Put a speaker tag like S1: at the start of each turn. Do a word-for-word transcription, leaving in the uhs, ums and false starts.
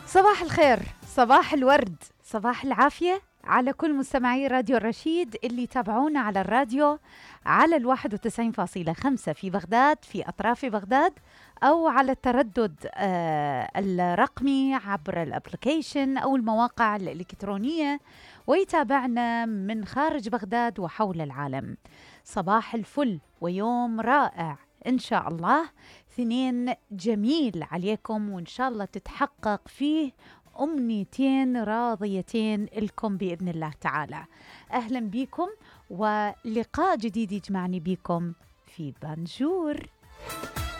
S1: صباح الخير، صباح الورد، صباح العافية على كل مستمعي راديو الرشيد اللي يتابعونا على الراديو على الواحد وتسعين فاصلة خمسة في بغداد، في أطراف بغداد، أو على التردد آه الرقمي عبر الابليكيشن أو المواقع الإلكترونية، ويتابعنا من خارج بغداد وحول العالم. صباح الفل ويوم رائع إن شاء الله، اثنين جميل عليكم، وإن شاء الله تتحقق فيه أمنيتين راضيتين لكم بإذن الله تعالى. أهلا بكم ولقاء جديد يجمعني بكم في بانجور.